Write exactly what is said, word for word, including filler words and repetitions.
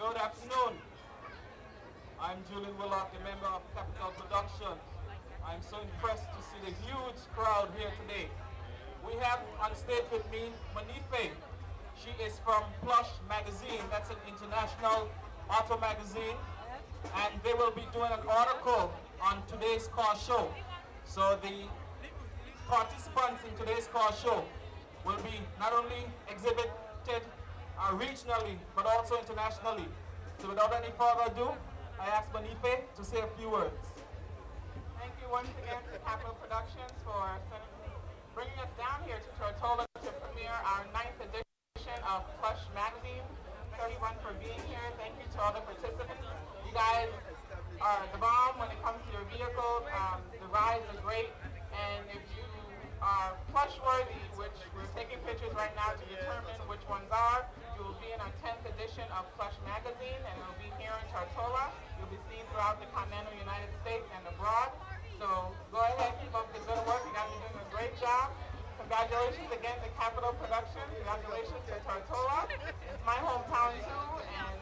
Good afternoon. I'm Julian Willock, a member of Capital Productions. I'm so impressed to see the huge crowd here today. We have on stage with me Monife. She is from Plush Magazine. That's an international auto magazine. And they will be doing an article on today's car show. So the participants in today's car show will be not only exhibited uh, regionally, but also internationally. So without any further ado, I ask Monife to say a few words. Thank you once again to Capital Productions for bringing us down here to Tortola to premiere our ninth edition of Plush Magazine. Everyone for being here. Thank you to all the participants. You guys are the bomb when it comes to your vehicles. Um, the rides are great. And if you are plush worthy, which we're taking pictures right now to determine which ones are, you will be in our tenth edition of Plush Magazine, and it will be here in Tortola. You'll be seen throughout the continental United States and abroad. So go ahead, keep up the good work. You guys are doing a great job. Congratulations again to Capital Productions. Congratulations to Tortola. It's my hometown too, and